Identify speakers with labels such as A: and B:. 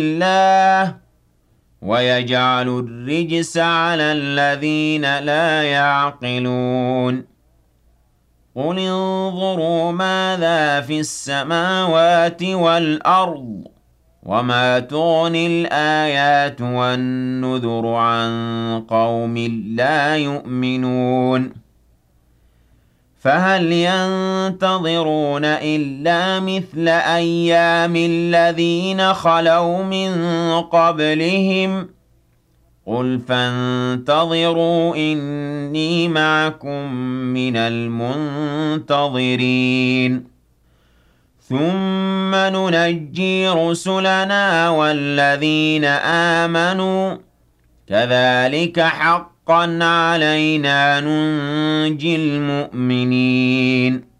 A: الله ويجعل الرجس على الذين لا يعقلون قل انظروا ماذا في السماوات والأرض وما تغني الآيات والنذر عن قوم لا يؤمنون فهل ينتظرون إلا مثل أيام الذين خلوا من قبلهم قل فانتظروا إني معكم من المنتظرين ثم ننجي رسلنا والذين آمنوا كذلك حقا علينا ننجي المؤمنين